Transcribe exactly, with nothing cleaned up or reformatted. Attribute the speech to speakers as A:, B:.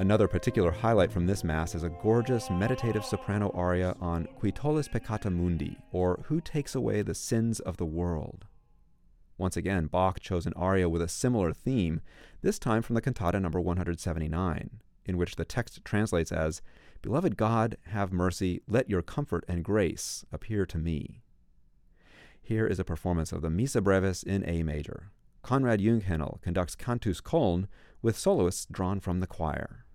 A: Another particular highlight from this Mass is a gorgeous meditative soprano aria on Qui tollis peccata mundi, or Who Takes Away the Sins of the World. Once again, Bach chose an aria with a similar theme, this time from the cantata number one hundred seventy-nine, in which the text translates as, "Beloved God, have mercy, let your comfort and grace appear to me." Here is a performance of the Missa Brevis in A major. Konrad Junghänel conducts Cantus Köln with soloists drawn from the choir.